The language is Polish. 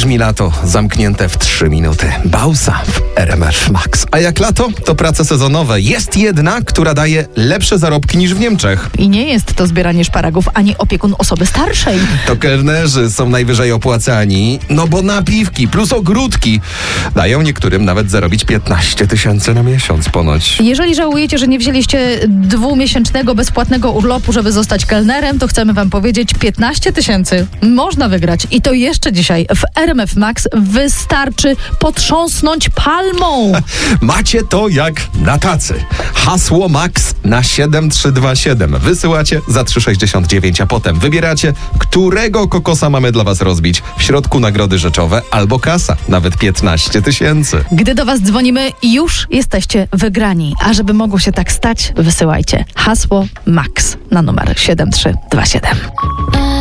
brzmi lato, zamknięte w 3 minuty. Bausa w RMF Max. A jak lato, to prace sezonowe. Jest jedna, która daje lepsze zarobki niż w Niemczech. I nie jest to zbieranie szparagów, ani opiekun osoby starszej. To kelnerzy są najwyżej opłacani, no bo napiwki plus ogródki dają niektórym nawet zarobić 15 000 na miesiąc ponoć. Jeżeli żałujecie, że nie wzięliście 2-miesięcznego bezpłatnego urlopu, żeby zostać kelnerem, to chcemy wam powiedzieć, 15 000 można wygrać. I to jeszcze dzisiaj w RMF Max wystarczy potrząsnąć palmą. Macie to jak na tacy. Hasło Max na 7327. Wysyłacie za 3,69, a potem wybieracie, którego kokosa mamy dla was rozbić. W środku nagrody rzeczowe albo kasa, nawet 15 000. Gdy do was dzwonimy, już jesteście wygrani. A żeby mogło się tak stać, wysyłajcie hasło Max na numer 7327.